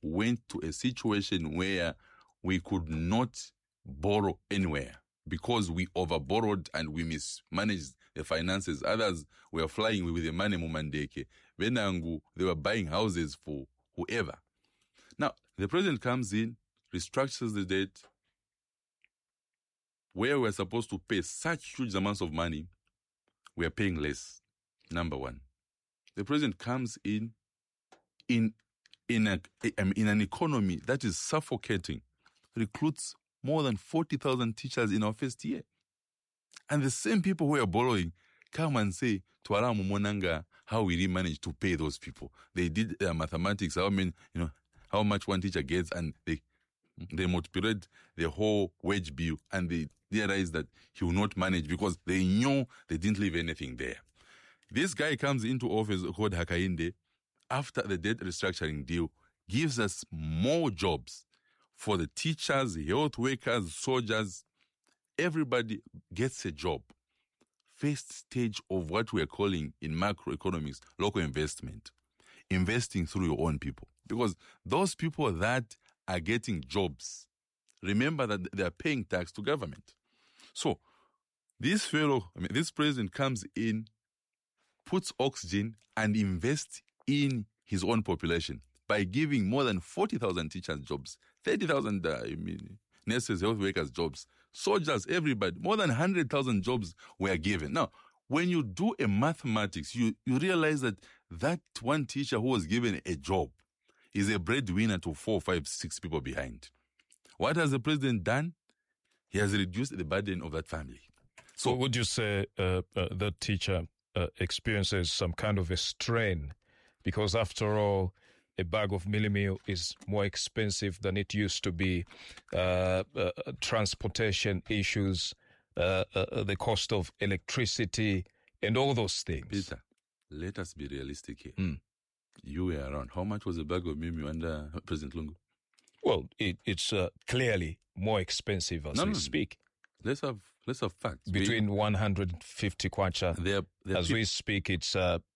went to a situation where we could not borrow anywhere because we overborrowed and we mismanaged the finances. Others were flying with the money mumandeke. Benangu, they were buying houses for whoever. Now, the president comes in, restructures the debt, where we're supposed to pay such huge amounts of money, we're paying less, number one. The president comes in an economy that is suffocating, recruits more than 40,000 teachers in our first year. And the same people who are borrowing come and say, Tuara Mumonanga, how we really managed to pay those people. They did their mathematics, how much one teacher gets, and they multiplied the whole wage bill, and they realized that he will not manage because they knew they didn't leave anything there. This guy comes into office called Hakainde after the debt restructuring deal, gives us more jobs for the teachers, health workers, soldiers. Everybody gets a job. First stage of what we are calling in macroeconomics, local investment. Investing through your own people. Because those people that are getting jobs, remember that they are paying tax to government. So, this president comes in, puts oxygen and invests in his own population by giving more than 40,000 teachers jobs, 30,000 nurses, health workers jobs, soldiers, everybody, more than 100,000 jobs were given. Now, when you do a mathematics, you realize that one teacher who was given a job is a breadwinner to 4, 5, 6 people behind. What has the president done? He has reduced the burden of that family. So would you say that teacher experiences some kind of a strain? Because after all, a bag of mealie meal is more expensive than it used to be. Transportation issues, the cost of electricity, and all those things. Peter, let us be realistic here. You were around. How much was a bag of mealie meal under President Lungu? Well, it's clearly more expensive as we speak. Let's have facts. Between 150 kwacha, we speak, it's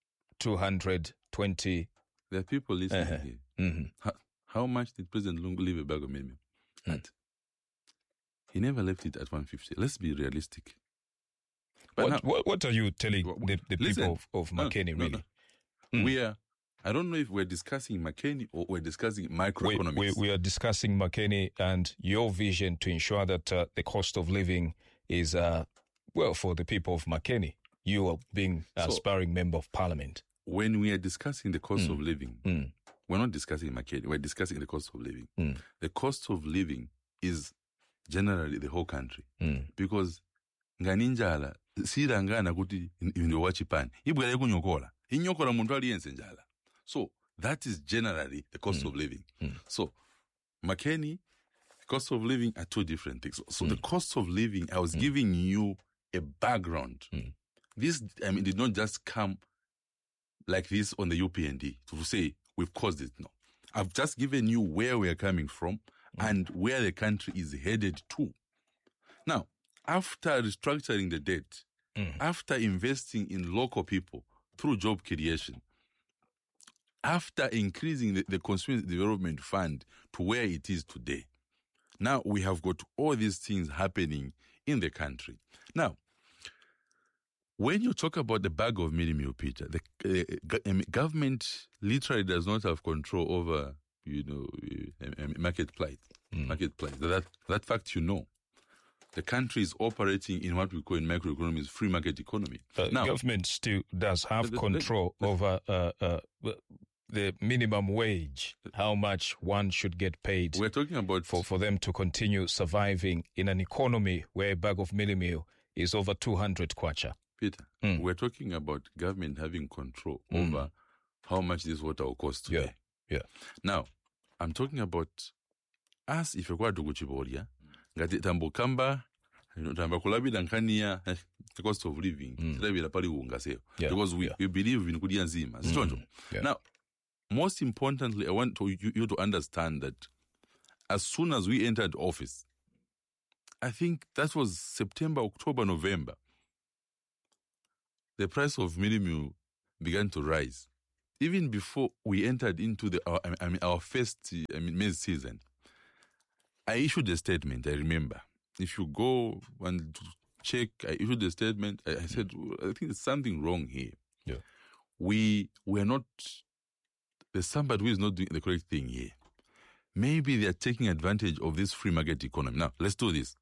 220. There are people listening here. Mm-hmm. How much did President Lungu leave a bag of mealie meal at? He never left it at 150. Let's be realistic. But what are you telling the people of Makeni, really? No. I don't know if we're discussing Makeni or we're discussing microeconomics. We are discussing Makeni and your vision to ensure that the cost of living is, for the people of Makeni. You are being aspiring member of parliament. When we are discussing the cost of living, we're not discussing Makeni, we're discussing the cost of living. The cost of living is generally the whole country. Because nganinjala, sirangana kuti ndo wachipani. Ibwele kunyokola. Inyokola muntu aliyense njala. So that is generally the cost of living. So Makeni, cost of living are two different things. So the cost of living, I was giving you a background. This, did not just come like this on the UPND to say we've caused it. No. I've just given you where we are coming from and where the country is headed to. Now, after restructuring the debt, after investing in local people through job creation, after increasing the Consumer Development Fund to where it is today, now we have got all these things happening in the country. Now, when you talk about the bag of mealie meal, Peter, the government literally does not have control over, marketplace. That fact, the country is operating in what we call in macroeconomics free market economy. Now, government still does have control over the minimum wage, how much one should get paid. We're talking about for them to continue surviving in an economy where a bag of mealie meal is over 200 kwacha. Peter, we're talking about government having control over how much this water will cost today. Yeah. Now, I'm talking about us if you're going to Guchiboria, ngati tambokamba, tambakulabida nkania the cost of living. Because we believe in kudia nzima. Now, most importantly, I want you to understand that as soon as we entered office, I think that was September, October, November, the price of mealie meal began to rise. even before we entered into our first maize season, I issued a statement. I remember. If you go and check, I issued a statement. I said, I think there's something wrong here. Yeah. We're not. There's somebody who is not doing the correct thing here. Maybe they are taking advantage of this free market economy. Now, let's do this.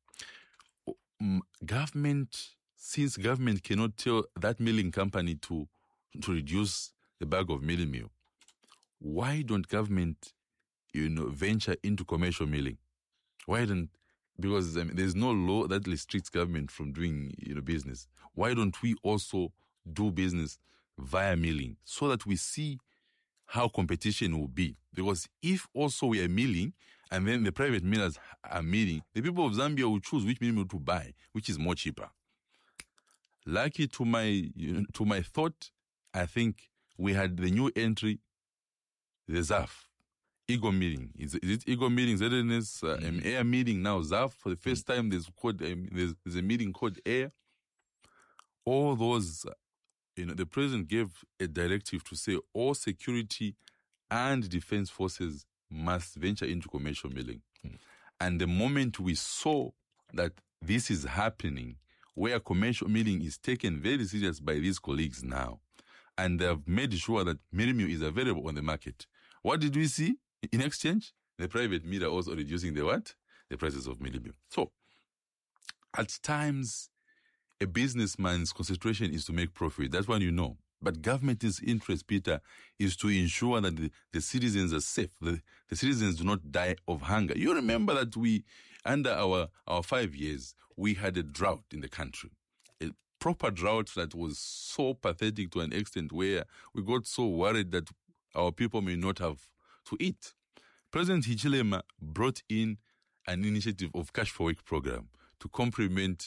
Since government cannot tell that milling company to reduce the bag of milling meal, why don't government, venture into commercial milling? Why don't? Because there's no law that restricts government from doing, business. Why don't we also do business via milling so that we see how competition will be? Because if also we are milling and then the private millers are milling, the people of Zambia will choose which milling to buy, which is more cheaper. Lucky to my thought, I think we had the new entry, the ZAF, Ego Milling. Is it Ego Milling, ZNS, Air Milling now, ZAF? For the first time, there's a milling called Air. All those, the president gave a directive to say all security and defense forces must venture into commercial milling. And the moment we saw that this is happening, where commercial milling is taken very serious by these colleagues now, and they've made sure that milling meal is available on the market. What did we see in exchange? The private miller also reducing the prices of milling meal. So, at times, a businessman's concentration is to make profit. That's one you know. But government's interest, Peter, is to ensure that the citizens are safe. The citizens do not die of hunger. You remember that under our 5 years, we had a drought in the country. A proper drought that was so pathetic to an extent where we got so worried that our people may not have to eat. President Hichilema brought in an initiative of Cash for Work program to complement,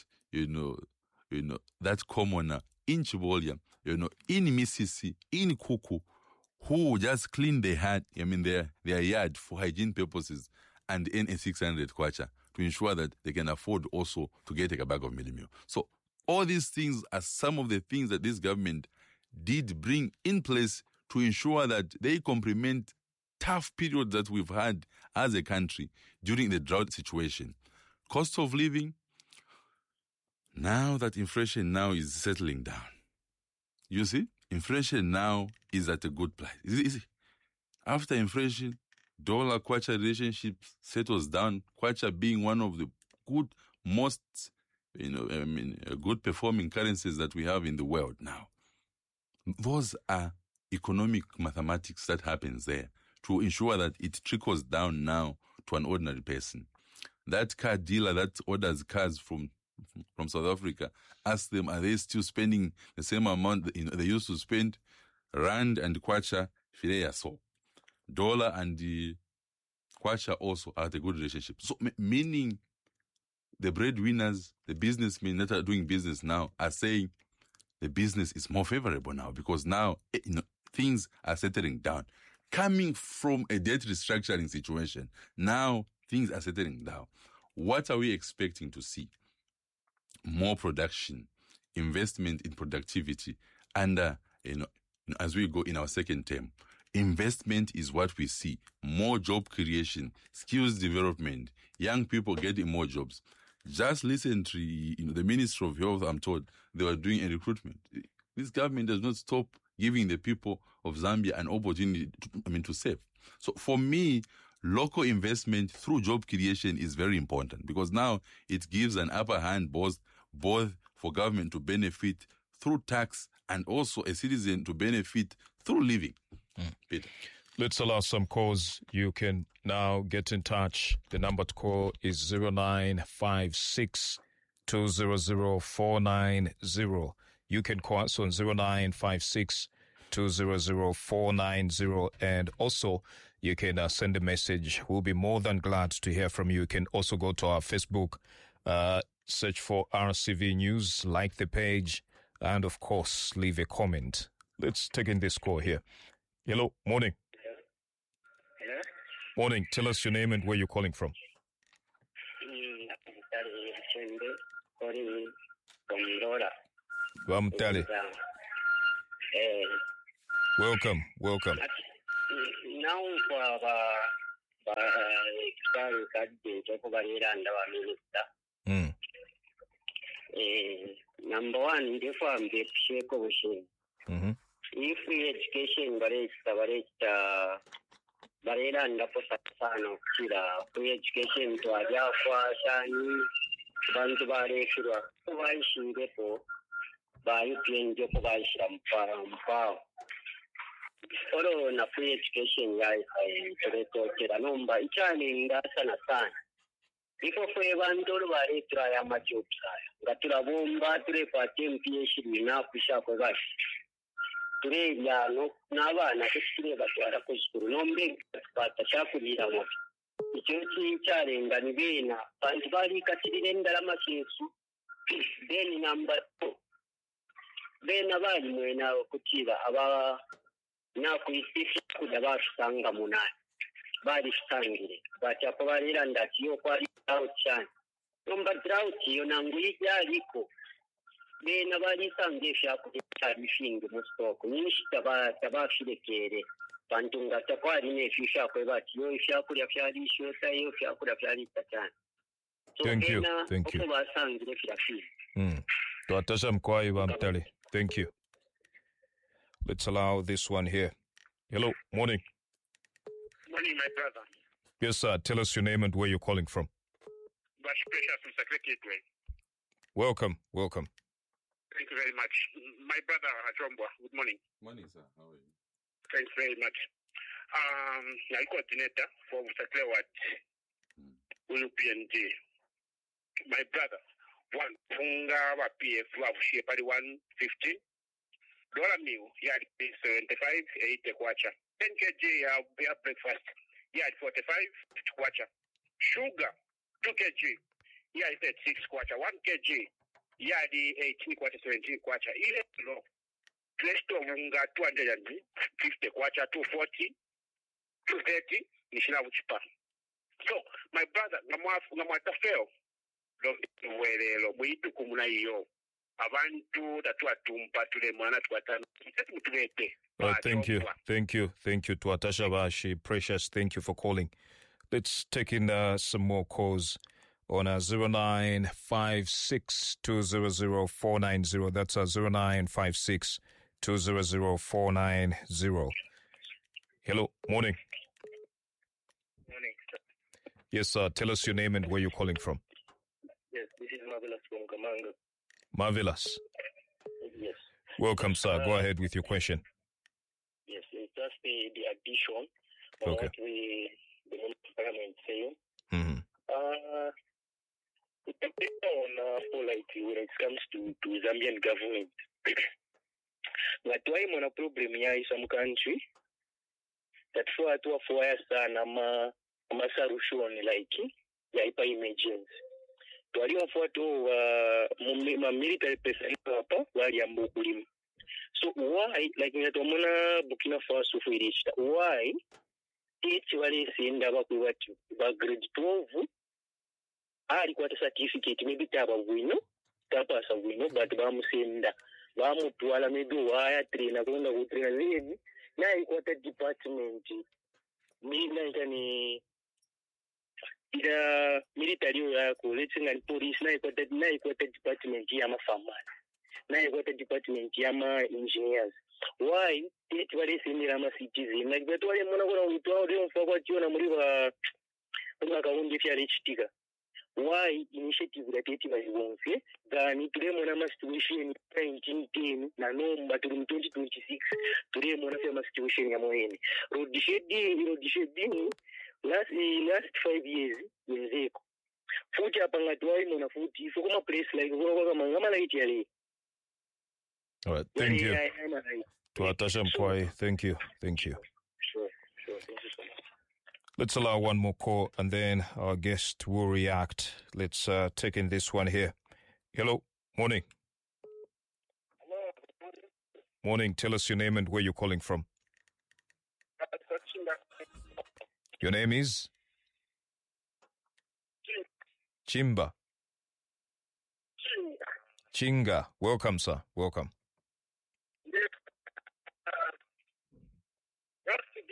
that commoner in Chibolya, in Misisi, in Kuku, who just clean their yard for hygiene purposes and earn a 600 kwacha to ensure that they can afford also to get a bag of milling meal. So all these things are some of the things that this government did bring in place to ensure that they complement tough periods that we've had as a country during the drought situation. Cost of living, now that inflation now is settling down. You see, inflation now is at a good place. Is it? After inflation, dollar-kwacha relationship settles down, kwacha being one of the most good performing currencies that we have in the world now. Those are economic mathematics that happens there to ensure that it trickles down now to an ordinary person. That car dealer that orders cars from South Africa, ask them, are they still spending the same amount they used to spend? Rand and kwacha, filet so. Dollar and the kwacha also are a good relationship. So meaning the breadwinners, the businessmen that are doing business now are saying the business is more favorable now because now things are settling down. Coming from a debt restructuring situation, now things are settling down. What are we expecting to see? More production, investment in productivity, and as we go in our second term, investment is what we see. More job creation, skills development, young people getting more jobs. Just recently, the Ministry of Health, I'm told, they were doing a recruitment. This government does not stop giving the people of Zambia an opportunity to save. So for me, local investment through job creation is very important because now it gives an upper hand both for government to benefit through tax and also a citizen to benefit through living. Peter. Let's allow some calls. You can now get in touch. The number to call is 0956 200 490. You can call us on 0956 200 490. And also, you can send a message. We'll be more than glad to hear from you. You can also go to our Facebook, search for RCV News, like the page, and of course, leave a comment. Let's take in this call here. Hello, morning. Hello? Morning. Tell us your name and where you're calling from. From Lola. Vamtali. Welcome. Now for expiry candidate okubalira ndaba minister. Number one, therefore, I'm the shake of If free education, barera ndapo sana kila free education to ajafa shani bantu bareshirwa bayishingepo bayipyenje ko bayishira mpao oro na free education ya turetokera nomba icyane ngasana sana iko fwe bantu baretra ya machopsa ngaturabomba turepate mpiyeshiri na kushako bashi turenya no n'abana kuri batwara ku shuri nombe batashakurira mu icyo cyarenga ni bena kandi bari katirire ndalama Yesu then number 2 bena bari mwena kutira aba na kuisisha kudabashanga munani bari shangire bacha ko barira ndatiyo kwari out cyane nomba drought yo nanguyi yariko bena bari sangesha kudita mishinga mu stock nishi tabashirekere bantu ngatakwari nefisha ko bati yo ifyakurya fyari shota yo fyakura fyari cyane. Thank you. Tuatasha Mkwai Bamtali. Thank you. Let's allow this one here. Hello, morning. Morning, my brother. Yes, sir. Tell us your name and where you're calling from. Bash Precious from Secretary. Welcome. Thank you very much. My brother, Ajombwa, good morning. Morning, sir. How are you? Thanks very much. I coordinator for Secretary UPNG. My brother, one funga wa PF wa shepari 150. Dollar meal, yard 75, 8 kwacha. 10 kg ya breakfast, yard 45 kwacha. Sugar, 2 kg, yard 36 kwacha. 1 kg, yard 18 kwacha, 17 kwacha. Ile low. Rest of unga 250 kwacha, 240, 230, nishina uchipa. So, my brother, ngamwata fail. Lo mwitu kumuna iyo. Abantu tatu atumpa tule mwana tuwatana. Thank you. Tuatasha Bashi, Precious, thank you for calling. Let's take in some more calls on 0956200490. That's 0956200490. Hello, morning. Morning, sir. Yes, sir. Tell us your name and where you're calling from. Yes, this is Marvelous from Kamanga. Marvelous. Yes. Welcome, sir. Go ahead with your question. Yes, it's just the addition of Okay. what the parliament saying. Mm-hmm. It depends on polity when it comes to Zambian government. But why a problem here in some country that for us sana solution like hyper emergency. Waliofuata military personnel hapa waliambu kulima. So why like ngatomona Burkina Faso for reach why each wale senda bakwatu ba grade 12 alikuwa certificate maybe taba wino tapasa wino but bamusenda bamutwala maybe waya trainer kwenda ku trainer leave na ilikuwa department mina ikani ida military yako let's say police na iko department ya mafamani na iko department ya ma engineers why it wale sinira ma citizen like beto wale mona kuna utwa ndio mfako tiona muri ba kuna kaundi fya richitika why initiative that it was wonse gani tule mona ma situation 1910 na nomba tuli 2026 tule mona fya ma situation ya moyeni road shedding last 5 years wenzeko futhi apa ngatwai mona futhi kuma place like kwa mangama la itiyale. All right, thank you. Tuatasha Mkwai, thank you. Sure. Thank you so much. Let's allow one more call and then our guest will react. Let's take in this one here. Hello, morning. Hello. Morning, tell us your name and where you're calling from. Your name is? Chimba. Chinga. Welcome, sir. Welcome.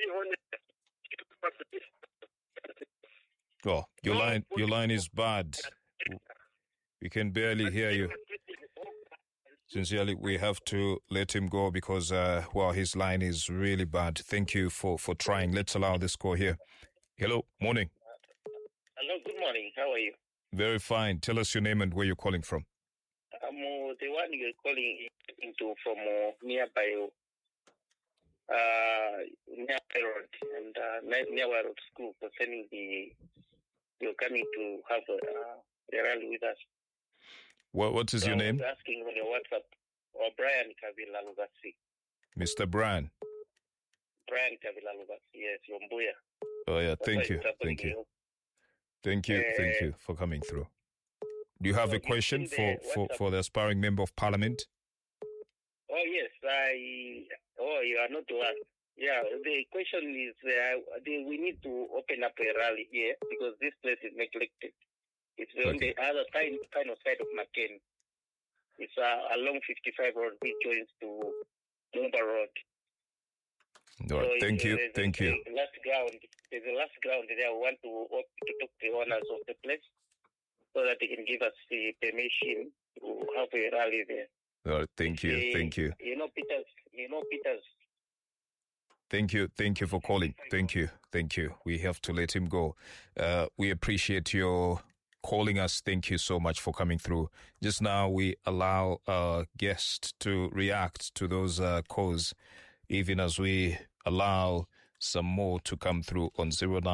Oh, your line is bad. We can barely hear you. Sincerely, we have to let him go because, his line is really bad. Thank you for trying. Let's allow this call here. Hello, morning. Hello, good morning. How are you? Very fine. Tell us your name and where you're calling from. I'm the one you're calling into from nearby road and nearby road school concerning you're coming to have a rally with us. What is your name? I was asking on your WhatsApp. Brian Kavila Lugasi. Mr. Brian. Brian Kavila Lugasi, yes, from Buya. Oh yeah, thank you. Thank you for coming through. Do you have a question for the aspiring member of parliament? Oh yes, you are not the one. Yeah, the question is we need to open up a rally here because this place is neglected. It's on the other kind of side of Makeni. It's along 55 road which joins to Mumba Road. All right, thank you. There's a last ground there. We want to talk to the owners of the place so that they can give us the permission to have a rally there. All right, thank you. You know Peters. Thank you for calling. Thank you. We have to let him go. We appreciate your calling us. Thank you so much for coming through. Just now, we allow our guest to react to those calls, even as we allow some more to come through on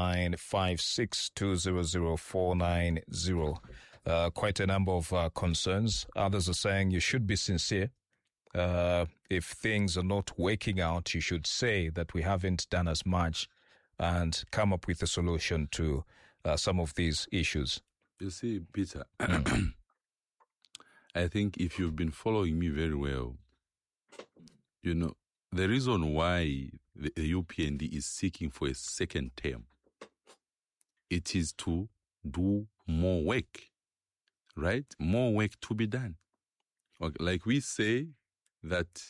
0956200490. Quite a number of concerns. Others are saying you should be sincere. If things are not working out, you should say that we haven't done as much and come up with a solution to some of these issues. You see, Peter, I think if you've been following me very well, you know, the reason why the UPND is seeking for a second term, it is to do more work, right? More work to be done. Okay, like we say that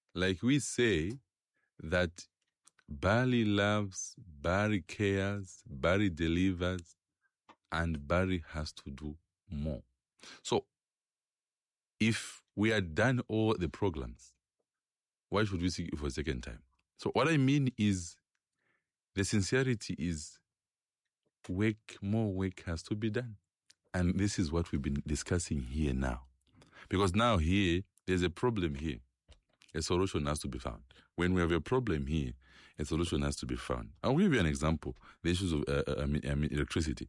Bali loves, Bali cares, Bali delivers, and Bali has to do more. So, if we had done all the programs, why should we seek it for a second time? So what I mean is, the sincerity is more work has to be done. And this is what we've been discussing here now. Because now here, there's a problem here. A solution has to be found. When we have a problem here, a solution has to be found. I'll give you an example. The issues of electricity.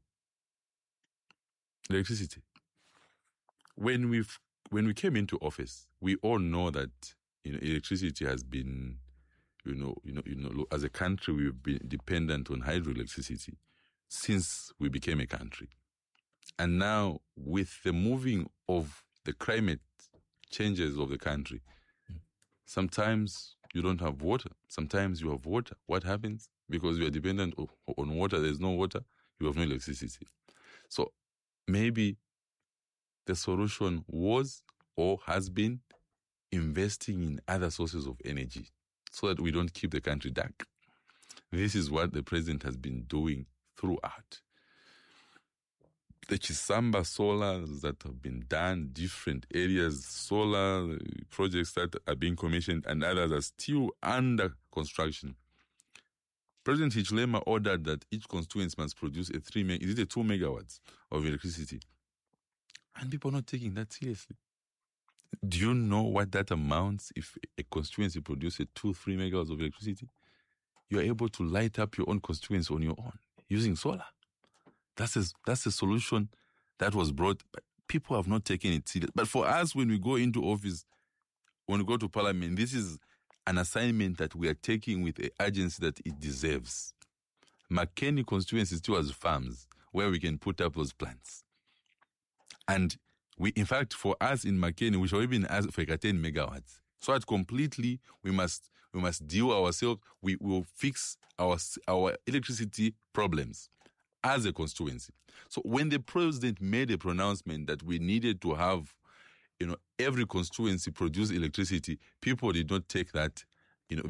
When we came into office, we all know that electricity has been, as a country, we've been dependent on hydroelectricity since we became a country. And now, with the moving of the climate changes of the country, sometimes you don't have water. Sometimes you have water. What happens? Because you are dependent on water, there's no water, you have no electricity. So maybe the solution was or has been investing in other sources of energy so that we don't keep the country dark. This is what the president has been doing throughout. The Chisamba solars that have been done, different areas, solar projects that are being commissioned and others are still under construction. President Hichilema ordered that each constituency must produce 2 megawatts of electricity. And people are not taking that seriously. Do you know what that amounts if a constituency produces 3 megawatts of electricity? You are able to light up your own constituency on your own using solar. That's a solution that was brought, but people have not taken it seriously. But for us, when we go into office, when we go to parliament, this is an assignment that we are taking with the urgency that it deserves. Makeni constituency still has farms where we can put up those plants. And in fact, for us in Makeni, we shall even ask for 10 megawatts. So that completely, we must deal ourselves. We will fix our electricity problems as a constituency. So when the president made a pronouncement that we needed to have, every constituency produce electricity, people did not take that, very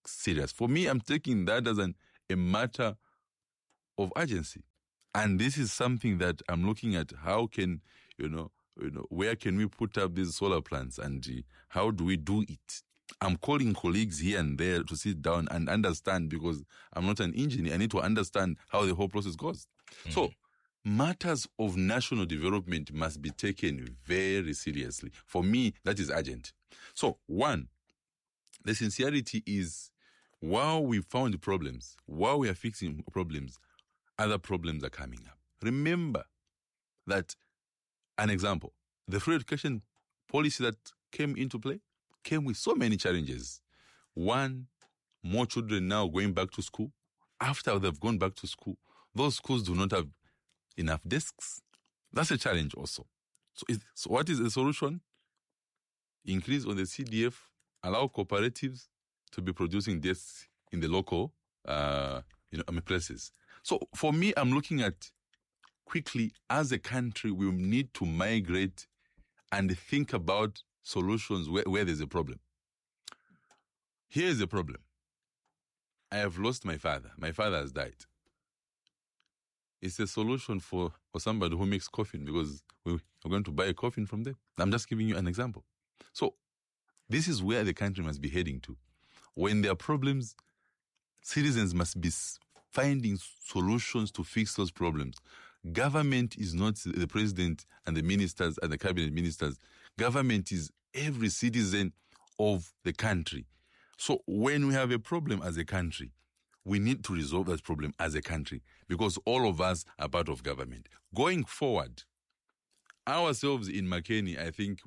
serious. For me, I'm taking that as a matter of urgency. And this is something that I'm looking at. How can, where can we put up these solar plants and how do we do it? I'm calling colleagues here and there to sit down and understand, because I'm not an engineer. I need to understand how the whole process goes. So matters of national development must be taken very seriously. For me, that is urgent. So one, the sincerity is, while we found problems, while we are fixing problems, other problems are coming up. Remember that, an example, the free education policy that came into play came with so many challenges. One, more children now going back to school. After they've gone back to school, those schools do not have enough desks. That's a challenge also. So what is the solution? Increase on the CDF, allow cooperatives to be producing desks in the local places. So for me, I'm looking at quickly, as a country, we need to migrate and think about solutions where there's a problem. Here is the problem. I have lost my father. My father has died. It's a solution for somebody who makes coffin, because we're going to buy a coffin from them. I'm just giving you an example. So this is where the country must be heading to. When there are problems, citizens must be finding solutions to fix those problems. Government is not the president and the ministers and the cabinet ministers. Government is every citizen of the country. So when we have a problem as a country, we need to resolve that problem as a country, because all of us are part of government. Going forward, ourselves in Makeni, I think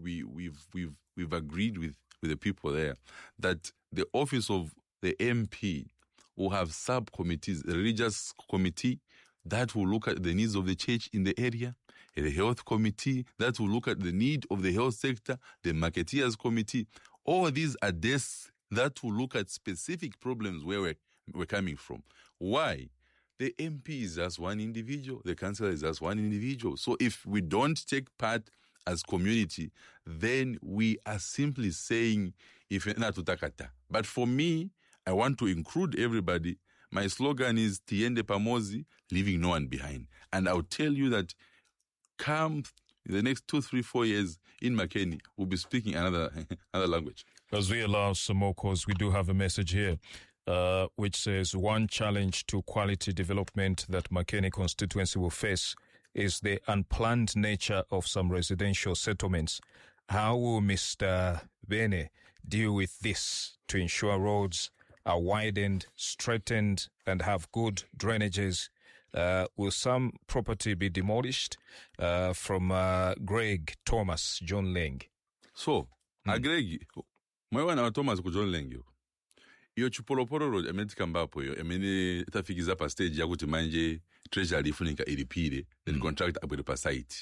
we've agreed with the people there that the office of the MP will have subcommittees, a religious committee that will look at the needs of the church in the area, the health committee that will look at the need of the health sector, the marketeers committee. All these are desks that will look at specific problems where we're coming from. Why? The MP is just one individual, the councillor is just one individual. So if we don't take part as community, then we are simply saying, if not tutakata. But for me, I want to include everybody. My slogan is Tiende Pamozi, leaving no one behind. And I'll tell you that come the next 2, 3, 4 years in Makeni, we'll be speaking another language. As we allow some more calls, we do have a message here, which says, one challenge to quality development that Makeni constituency will face is the unplanned nature of some residential settlements. How will Mr. Bene deal with this to ensure roads are widened, straightened, and have good drainages? Will some property be demolished? From Greg Thomas, John Leng. So, Greg, mwewana wa Thomas ku John Leng yo. Iyo chipolopolo road, tikamba yo, itafikiza pa stage ya kuti manje treasury ifunika ilipire, then contract abwere pa site.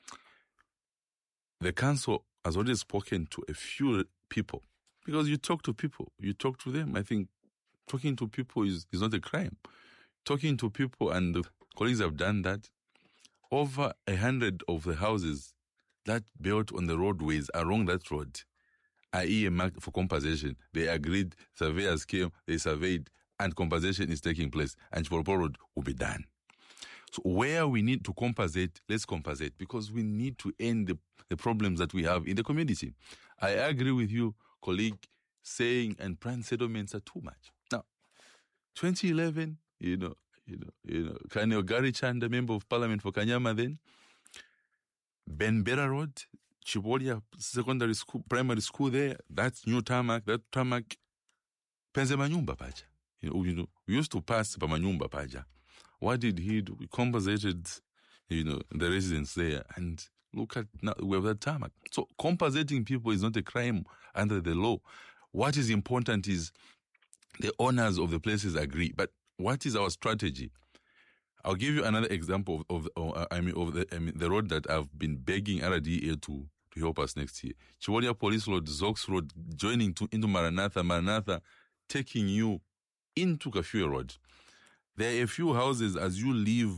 The council has already spoken to a few people, because you talk to people, you talk to them. I think talking to people is not a crime. Talking to people, and the colleagues have done that. Over 100 of the houses that built on the roadways along that road are earmarked for compensation. They agreed, surveyors came, they surveyed, and compensation is taking place, and Chipolopolo Road will be done. So where we need to compensate, let's compensate, because we need to end the problems that we have in the community. I agree with you, colleague, saying and planned settlements are too much. Now, 2011, Kaneo Gary Chanda, Member of Parliament for Kanyama then, Benbera Road, Chibolia Secondary School, Primary School there, that's new tarmac, that tarmac, Penze Manyumba Paja. We used to pass by Manyumba Paja. What did he do? We compensated, the residents there, and look at now, we have that tarmac. So compensating people is not a crime under the law. What is important is the owners of the places agree. But what is our strategy? I'll give you another example of the road that I've been begging RDA to help us next year. Chiwolia Police Road, Zox Road, joining into Maranatha, taking you into Kafue Road. There are a few houses as you leave,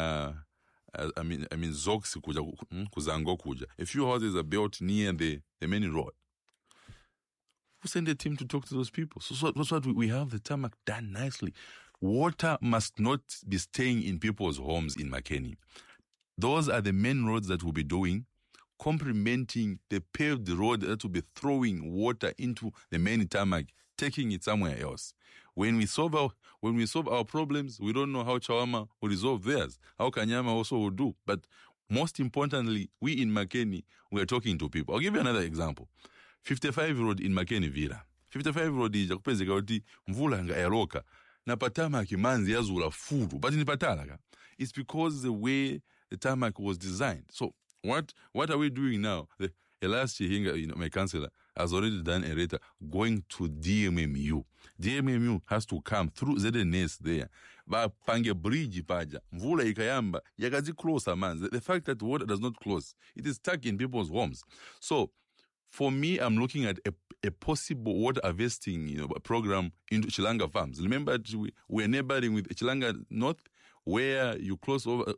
Zox Kuzango Kuja. A few houses are built near the main road. Who sent a team to talk to those people? So that's what we have the tarmac done nicely. Water must not be staying in people's homes in Makeni. Those are the main roads that we'll be doing, complementing the paved road that will be throwing water into the main tarmac, taking it somewhere else. When we solve our problems, we don't know how Chawama will resolve theirs, how Kanyama also will do. But most importantly, we in Makeni, we are talking to people. I'll give you another example. 55 road in Makeni Villa. 55 road ija kupezeka kuti mvula nga yaroka na patama kimanzi yazula furu but ni patalaka. It's because the way the tarmac was designed. So what are we doing now? Last year, my councillor has already done a letter going to DMMU. DMMU has to come through ZNS there. But pange bridge paja, mvula ikayamba, yakazi close amanzi. The fact that water does not close, it is stuck in people's homes. So for me, I'm looking at a possible water harvesting program into Chilanga farms. Remember, we're neighboring with Chilanga North, where you cross over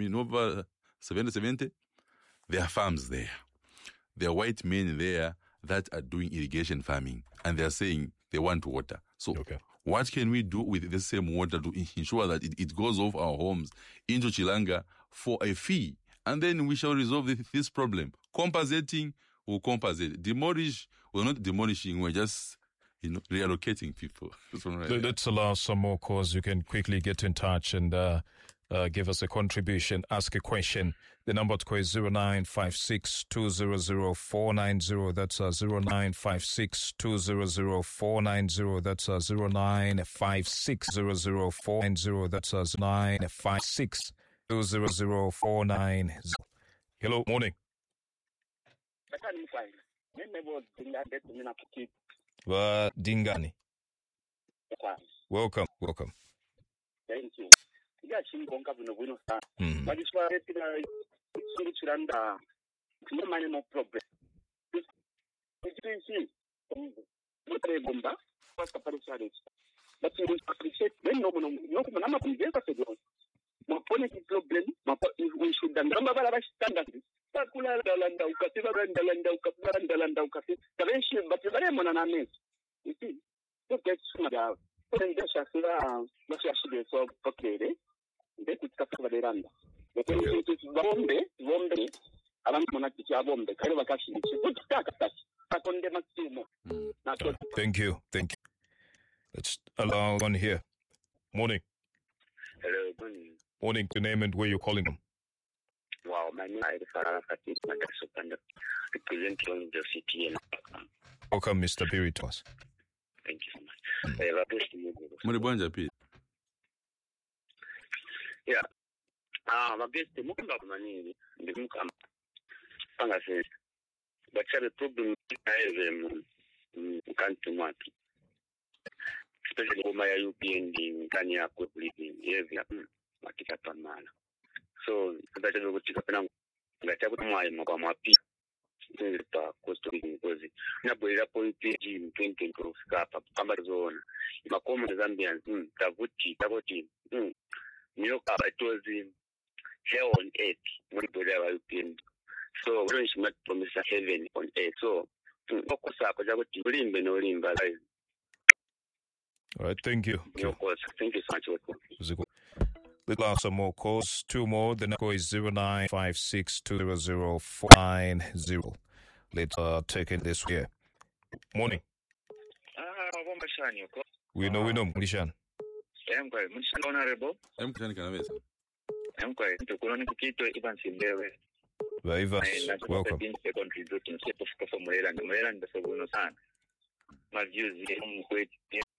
70. There are farms there. There are white men there that are doing irrigation farming, and they're saying they want water. So what can we do with the same water to ensure that it goes off our homes into Chilanga for a fee? And then we shall resolve this problem. Compensating, we'll compensate. Demolish, we're not demolishing, we're just reallocating people. Let's allow some more calls. You can quickly get in touch and give us a contribution, ask a question. The number to call is 0956-200-490. That's 0956-200-490. That's 0956-00490. That's 0956-200-490. Hello, morning. Dingani. Welcome. Thank you. But it's why no money, no progress. But we appreciate when no problem. We should standard. You see, look at some of the Thank you. Let's allow one here. Morning. Hello, morning. Morning. Your name and where you're calling from. Wow, my name is Farah Fatih, representing the city. Welcome, Mr. Biritos. Thank you so much. I have a testimony. Yeah. My best money the income. But the problem I can't do much. Especially when my UPN in Kenya could live in area. So that's a good thing. That I would mind my people. Cost of living because Naboya PG in 20 gross cap, Amazon, Macomb, Zambian, Tavuti, New York, it was in hell on earth when we were European. So, we should promise heaven on earth. So, focus up, I would limb and limb. All right, thank you. Thank you so much. We'll have some more calls. Two more. The number is 0956-200-490. Let's take it this way. Morning. We know, Mlishan. Honorable. Welcome.